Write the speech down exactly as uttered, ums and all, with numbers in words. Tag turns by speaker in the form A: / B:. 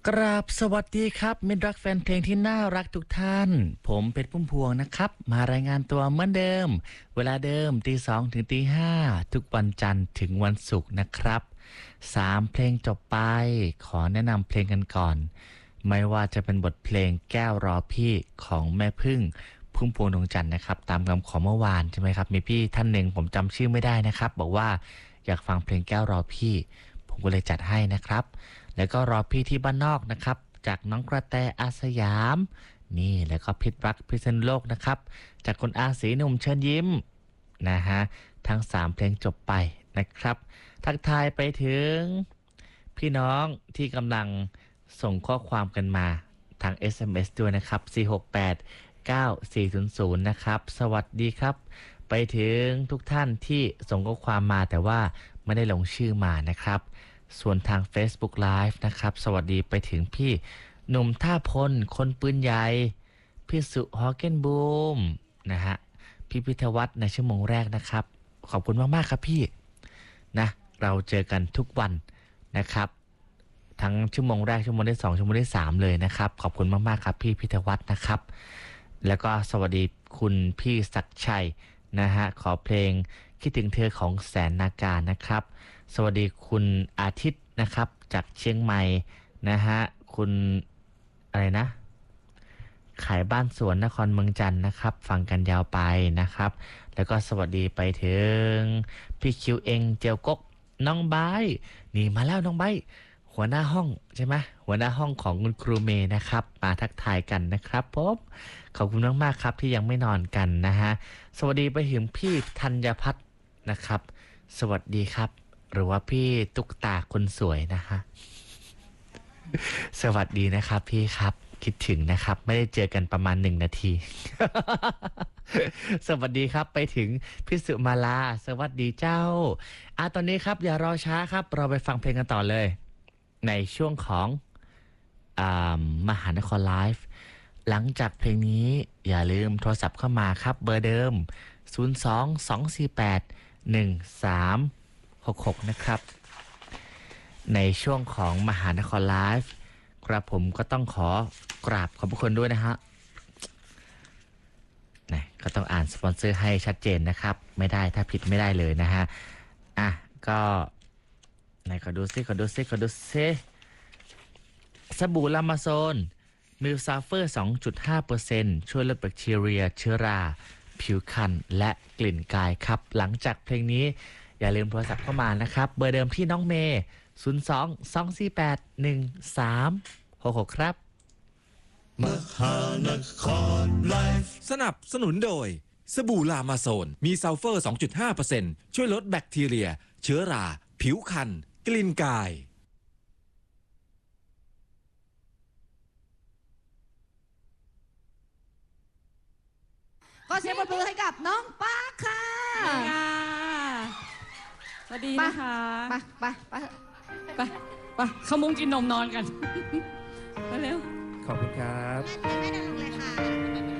A: กราบสวัสดีครับมิตรรักแฟนเพลงที่น่ารักทุกท่านผมเพชรพุ่มพวงนะครับมารายงานตัวเหมือนเดิมเวลาเดิมตีสองถึงตีห้าทุกวันจันทร์ถึงวันศุกร์นะครับสามเพลงจบไปขอแนะนำเพลงกันก่อนไม่ว่าจะเป็นบทเพลงแก้วรอพี่ของแม่พึ่งพุ่มพวงดวงจันทร์นะครับตามคำขอเมื่อวานใช่ไหมครับมีพี่ท่านหนึ่งผมจำชื่อไม่ได้นะครับบอกว่าอยากฟังเพลงแก้วรอพี่ผมก็เลยจัดให้นะครับแล้วก็รอพี่ที่บ้านนอกนะครับจากน้องกระแตอาสยามนี่แล้วก็พิษรักพิษณุโลกนะครับจากคนอาศีหนุ่มเชิญยิ้มนะฮะทั้งสามเพลงจบไปนะครับทักทายไปถึงพี่น้องที่กำลังส่งข้อความกันมาทาง เอส เอ็ม เอส ด้วยนะครับสี่ หก แปด เก้า สี่ ศูนย์ ศูนย์นะครับสวัสดีครับไปถึงทุกท่านที่ส่งข้อความมาแต่ว่าไม่ได้ลงชื่อมานะครับส่วนทาง Facebook Live นะครับสวัสดีไปถึงพี่หนุ่มท่าพลคนปืนใหญ่พี่สุฮอเกนบูมนะฮะพี่พิทวัฒน์ในชั่วโมงแรกนะครับขอบคุณมากๆครับพี่นะเราเจอกันทุกวันนะครับทั้งชั่วโมงแรกชั่วโมงที่สองชั่วโมงที่สามเลยนะครับขอบคุณมากๆครับพี่พิทวัฒน์นะครับแล้วก็สวัสดีคุณพี่ศักดิ์ชัยนะฮะขอเพลงคิดถึงเธอของแสนนาการนะครับสวัสดีคุณอาทิตย์นะครับจากเชียงใหม่นะฮะคุณอะไรนะขายบ้านสวนนครเมืองจันทร์นะครับฟังกันยาวไปนะครับแล้วก็สวัสดีไปถึงพี่คิวเองเจียวกกน้องใบนี่มาแล้วน้องใบหัวหน้าห้องใช่ไหมหัวหน้าห้องของคุณครูเมย์นะครับมาทักทายกันนะครับผมขอบคุณมากๆครับที่ยังไม่นอนกันนะฮะสวัสดีไปถึงพี่ธัญพัฒน์นะครับสวัสดีครับหรือว่าพี่ตุ๊กตาคนสวยนะฮะสวัสดีนะครับพี่ครับคิดถึงนะครับไม่ได้เจอกันประมาณหนึ่งนาที สวัสดีครับไปถึงพี่สุมาลาสวัสดีเจ้าอ่ะตอนนี้ครับอย่ารอช้าครับเราไปฟังเพลงกันต่อเลยในช่วงของอ่ามหานครไลฟ์หลังจากเพลงนี้อย่าลืมโทรศัพท์เข้ามาครับเบอร์เดิมศูนย์ สอง สอง สี่ แปด หนึ่ง สาม หก หกนะครับในช่วงของมหานครไลฟ์ครับผมก็ต้องขอกราบขอบพระคุณด้วยนะฮะนะก็ต้องอ่านสปอนเซอร์ให้ชัดเจนนะครับไม่ได้ถ้าผิดไม่ได้เลยนะฮะอ่ะก็ไหนขอดูซิขอดูซิขอดูซิสบู่ลามาโซนมิลซาเฟอร์ สองจุดห้าเปอร์เซ็นต์ ช่วยลดแบคทีเรียเชื้อราผิวคันและกลิ่นกายครับหลังจากเพลงนี้อย่าลืมโทรศัพท์เข้ามานะครับเบอร์เดิมที่น้องเมย์ศูนย์ สอง สอง สี่ แปด หนึ่ง สาม หก หกครับ
B: มหานครไลฟ์สนับสนุนโดยสบู่ลามาโซนมีซัลเฟอร์ สองจุดห้าเปอร์เซ็นต์ ช่วยลดแบคทีเรียเชื้อราผิวคันกลิ่นกาย
C: ก็เสียงปรบมือให้กับน้องป้าค่ะ
D: สวัสดีนะคะ
C: ไปไปไป
D: ไปไปขมุงกินนมนอนกันไปเร็ว
A: ขอบคุณครับ
C: ไม่นานเลยค่ะ